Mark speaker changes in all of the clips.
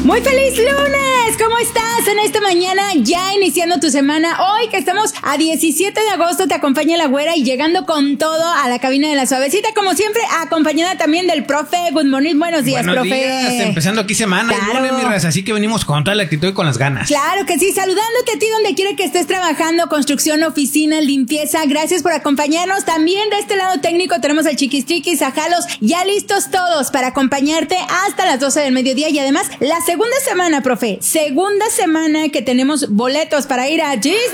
Speaker 1: Muy feliz lunes, ¿cómo estás en esta mañana? Ya iniciando tu semana, hoy que estamos a 17 de agosto, te acompaña la güera y llegando con todo a la cabina de la suavecita, como siempre, acompañada también del profe. Good morning, buenos días, profe.
Speaker 2: Buenos días, empezando aquí semana,
Speaker 1: claro.
Speaker 2: lunes, mi raza, así que venimos con toda la actitud y con las ganas.
Speaker 1: Claro que sí, saludándote a ti donde quiera que estés trabajando, construcción, oficina, limpieza, gracias por acompañarnos. También de este lado técnico tenemos al Chiquis, a Jalos, ya listos todos para acompañarte hasta las 12 del mediodía y además la segunda semana, profe, segunda semana que tenemos boletos para ir a Disney.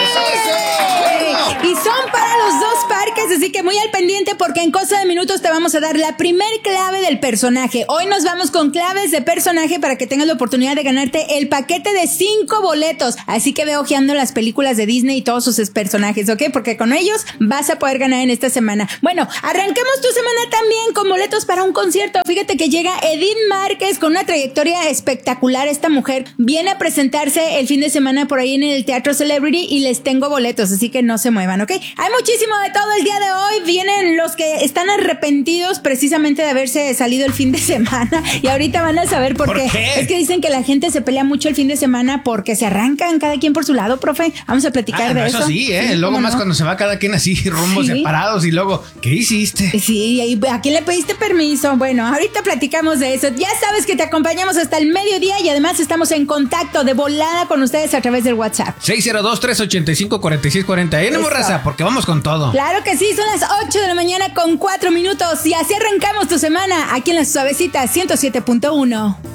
Speaker 1: Y son para los dos parques, así que muy al pendiente porque en cosa de minutos te vamos a dar la primer clave del personaje. Hoy nos vamos con claves de personaje para que tengas la oportunidad de ganarte el paquete de 5 boletos. Así que ve ojeando las películas de Disney y todos sus personajes, ¿ok? Porque con ellos vas a poder ganar en esta semana. Bueno, arranquemos tu semana también con boletos para un concierto. Fíjate que llega Edith Márquez con una trayectoria espectacular. Esta mujer viene a presentarse el fin de semana por ahí en el Teatro Celebrity y les tengo boletos, así que no se muevan, ¿ok? Hay muchísimo de todo el día de hoy. Vienen los que están arrepentidos precisamente de haberse salido el fin de semana y ahorita van a saber por qué. Es que dicen que la gente se pelea mucho el fin de semana porque se arrancan cada quien por su lado, profe. Vamos a platicar de eso.
Speaker 2: Eso sí, sí, luego más no, cuando se va cada quien así, rumbos separados y luego, ¿qué hiciste?
Speaker 1: Sí, ¿y a quién le pediste permiso? Bueno, ahorita platicamos de eso. Ya sabes que te acompañamos hasta el mediodía y además estamos en contacto de volada con ustedes a través del WhatsApp.
Speaker 2: 602-385-4640. ¡Ánimo, raza! Porque vamos con todo.
Speaker 1: Claro que sí, son las 8 de la mañana con 4 minutos y así arrancamos tu semana aquí en la Suavecita 107.1.